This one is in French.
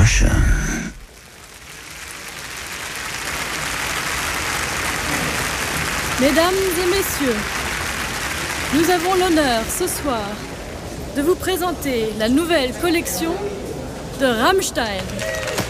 Russia. Mesdames et messieurs, nous avons l'honneur ce soir de vous présenter la nouvelle collection de Rammstein.